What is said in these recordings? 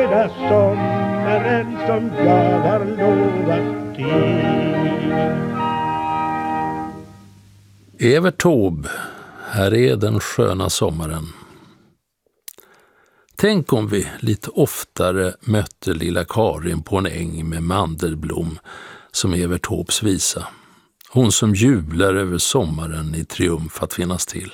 röda sommaren som jag har lovat dig. Evert Taube, här är den sköna sommaren. Tänk om vi lite oftare mötte lilla Karin på en äng med mandelblom som Evert Taubes visa. Hon som jublar över sommaren i triumf att finnas till.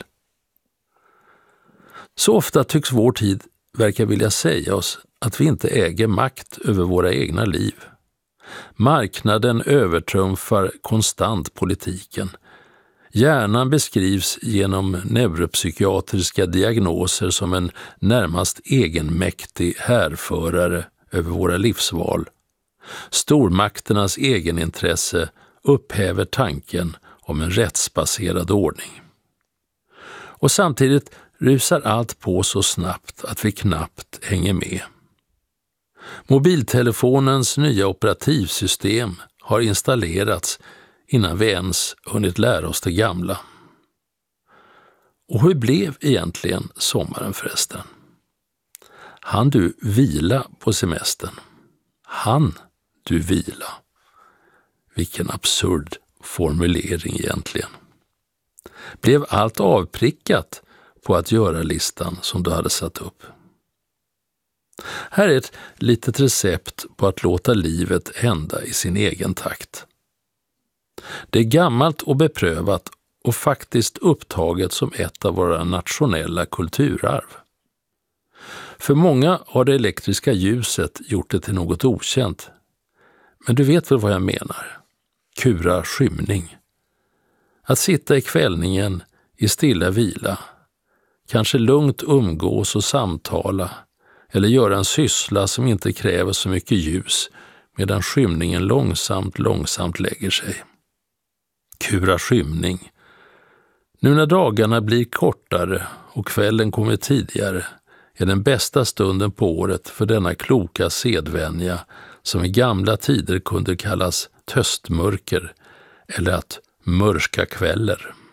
Så ofta tycks vår tid verka vilja säga oss att vi inte äger makt över våra egna liv. Marknaden övertrumfar konstant politiken. Hjärnan beskrivs genom neuropsykiatriska diagnoser som en närmast egenmäktig härförare över våra livsval. Stormakternas egenintresse upphäver tanken om en rättsbaserad ordning. Och samtidigt rusar allt på så snabbt att vi knappt hänger med. Mobiltelefonens nya operativsystem har installerats innan vi ens hunnit lära oss det gamla. Och hur blev egentligen sommaren förresten? Han du vila på semestern? Han du vila? Vilken absurd formulering egentligen. Blev allt avprickat på att göra listan som du hade satt upp? Här är ett litet recept på att låta livet hända i sin egen takt. Det är gammalt och beprövat och faktiskt upptaget som ett av våra nationella kulturarv. För många har det elektriska ljuset gjort det till något okänt. Men du vet väl vad jag menar? Kura skymning. Att sitta i kvällningen i stilla vila, kanske lugnt umgås och samtala eller göra en syssla som inte kräver så mycket ljus medan skymningen långsamt lägger sig. Kura skymning. Nu när dagarna blir kortare och kvällen kommer tidigare är den bästa stunden på året för denna kloka sedvänja som i gamla tider kunde kallas töstmörker eller att mörska kvällar.